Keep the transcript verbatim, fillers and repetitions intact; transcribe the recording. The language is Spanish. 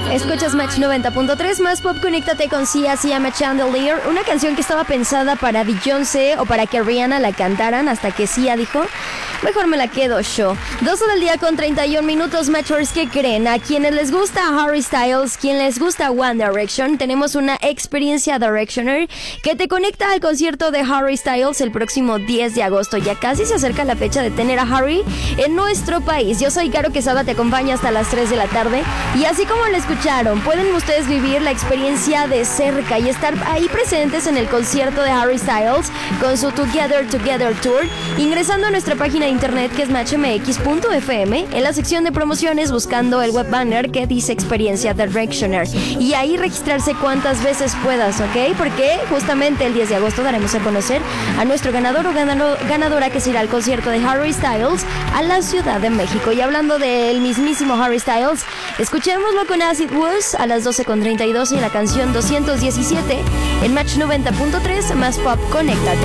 Escuchas Match noventa punto tres, más pop, conéctate con Sia, Sia Me Chandelier, una canción que estaba pensada para Beyoncé o para que Rihanna la cantaran, hasta que Sia dijo, mejor me la quedo yo. doce del día con treinta y un minutos, Matchers, ¿qué creen? A quienes les gusta Harry Styles, quien les gusta One Direction, tenemos una experiencia Directioner que te conecta al concierto de Harry Styles el próximo diez de agosto. Ya casi se acerca la fecha de tener a Harry en nuestro país. Yo soy Caro Quesada, te acompaña hasta las tres de la tarde, y así como lo escucharon, pueden ustedes vivir la experiencia de cerca y estar ahí presentes en el concierto de Harry Styles con su Together Together Tour, ingresando a nuestra página de internet, que es match m x punto f m, en la sección de promociones, buscando el web banner que dice experiencia Directioner, y ahí registrarse cuantas veces puedas, ¿ok? Porque justamente el diez de agosto daremos a conocer a nuestro ganador o ganadora que se irá al concierto de Harry Styles a la Ciudad de México. Y hablando del mismísimo Harry Styles, escuchémoslo con As It Was a las doce con treinta y dos y la canción doscientos diecisiete en Match noventa punto tres, más pop, conéctate.